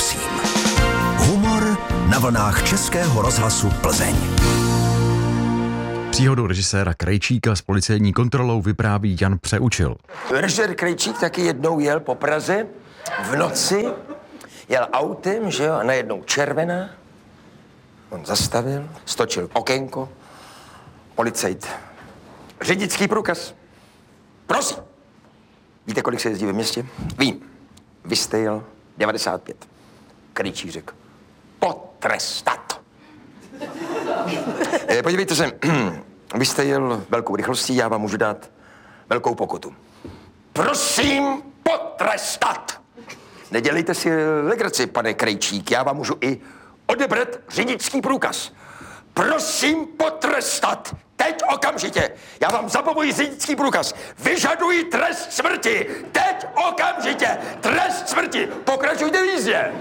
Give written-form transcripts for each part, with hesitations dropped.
prosím. Humor na vlnách Českého rozhlasu Plzeň. Příhodu režiséra Krejčíka s policejní kontrolou vypráví Jan Přeučil. Režisér Krejčík taky jednou jel po Praze v noci, jel autem, že jo, a najednou červená. On zastavil, stočil okénko, policajt. Řidičský průkaz. Prosím. Víte, kolik se jezdí ve městě? Vím. Vy jste jel 95. Krejčík řekl. Potrestat. Podívejte se, vy jste jel velkou rychlostí, já vám můžu dát velkou pokutu. Prosím, potrestat. Nedělejte si legraci, pane Krejčík, já vám můžu i odebrat řidičský průkaz. Prosím, potrestat. Teď okamžitě. Já vám zabavuji řidičský průkaz. Vyžaduji trest smrti. Teď okamžitě. Trest smrti. Pokračujte v jízdě.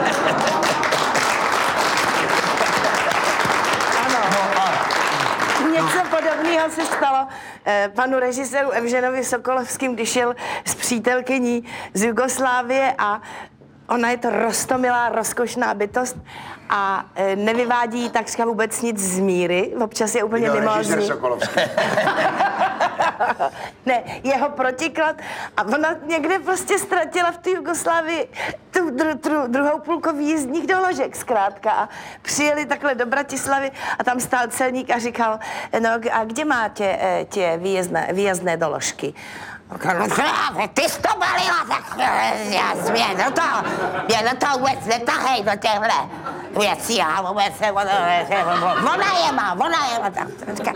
Něco podobného se stalo panu režiséru Evženovi Sokolovským, když šel s přítelkyní z Jugoslávie a ona je to roztomilá, rozkošná bytost a nevyvádí takřka vůbec nic z míry. Občas je úplně mimózní. Ne, jeho protiklad a ona někde prostě ztratila v té Jugoslávii tu druhou půlku výjízdních doložek zkrátka a přijeli takhle do Bratislavy a tam stál celník a říkal, no a kde máte tě výjezdné doložky? Ty jsi to balila, tak mě do toho vůbec netahej do těchhle věcí, já vůbec, ona je má, tak říká,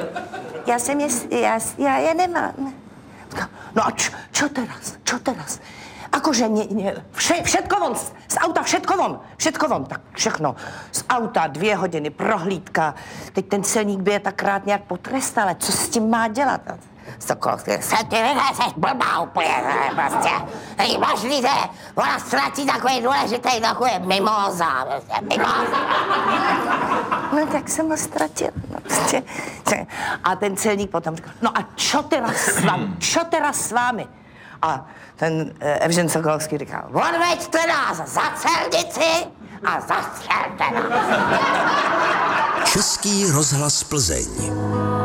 já je nemám. No a čo teraz? Akože všetko von, z auta všetko von, tak všechno. Z auta 2 hodiny, prohlídka, teď ten celník by je tak rád nějak potrestal, ale co s tím má dělat? Sokolovský, seš blbá úplně, prostě. Není možný, že ona ztratí takový důležitý takový mimóza, mimóza. No tak jsem ho ztratil, no prostě. A ten celník potom říkal, no a čo teraz s vámi? A ten Evžen Sokolovský říkal, odveďte nás za celnici a zastřelte nás. Český rozhlas Plzeň.